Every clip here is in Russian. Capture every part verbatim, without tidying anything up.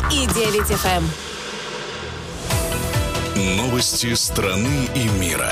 и девять эф эм. Новости страны и мира.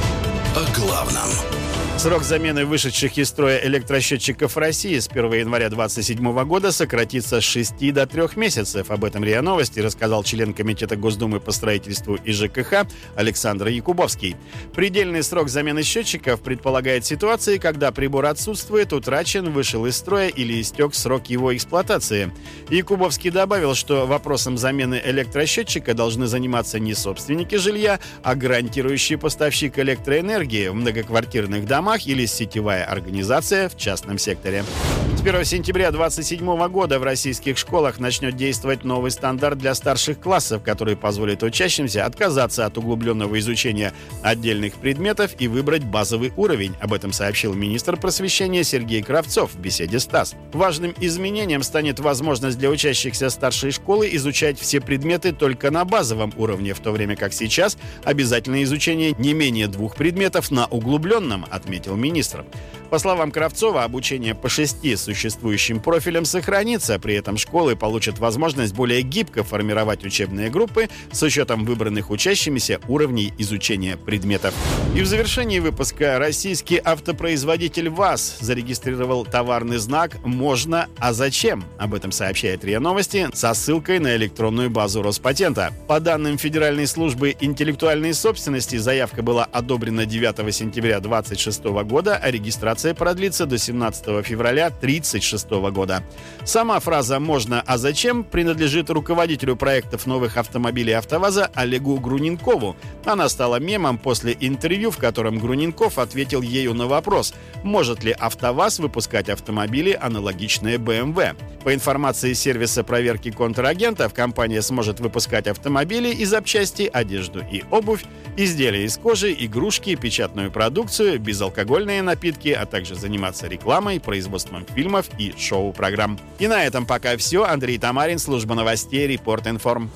О главном. Срок замены вышедших из строя электросчетчиков в России с первого января две тысячи двадцать седьмого года сократится с шести до трех месяцев. Об этом РИА Новости рассказал член Комитета Госдумы по строительству и ЖКХ Александр Якубовский. Предельный срок замены счетчиков предполагает ситуации, когда прибор отсутствует, утрачен, вышел из строя или истек срок его эксплуатации. Якубовский добавил, что вопросом замены электросчетчика должны заниматься не собственники жилья, а гарантирующий поставщик электроэнергии в многоквартирных домах или сетевая организация в частном секторе. С первого сентября две тысячи двадцать седьмого года в российских школах начнет действовать новый стандарт для старших классов, который позволит учащимся отказаться от углубленного изучения отдельных предметов и выбрать базовый уровень. Об этом сообщил министр просвещения Сергей Кравцов в беседе с ТАСС. Важным изменением станет возможность для учащихся старшей школы изучать все предметы только на базовом уровне, в то время как сейчас обязательное изучение не менее двух предметов на углубленном, отметил министр. По словам Кравцова, обучение по шести существующим профилям сохранится, при этом школы получат возможность более гибко формировать учебные группы с учетом выбранных учащимися уровней изучения предметов. И в завершении выпуска российский автопроизводитель ВАЗ зарегистрировал товарный знак «Можно, а зачем?». Об этом сообщает РИА Новости со ссылкой на электронную базу Роспатента. По данным Федеральной службы интеллектуальной собственности, заявка была одобрена девятого сентября две тысячи двадцать шестого года, а регистрация продлится до семнадцатого февраля две тысячи тридцать шестого года. Сама фраза «Можно, а зачем?» принадлежит руководителю проектов новых автомобилей АвтоВАЗа Олегу Груненкову. Она стала мемом после интервью, в котором Груненков ответил ею на вопрос, может ли АвтоВАЗ выпускать автомобили, аналогичные бэ эм вэ. По информации сервиса проверки контрагентов, компания сможет выпускать автомобили и запчасти, одежду и обувь, изделия из кожи, игрушки, печатную продукцию, безалкогольные напитки, а также заниматься рекламой, производством фильмов и шоу-программ. И на этом пока все. Андрей Тамарин, служба новостей, Репорт Информ.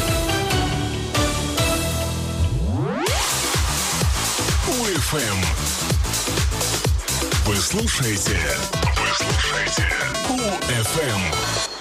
УФМ. Вы слушаете? Вы слушаете? УФМ.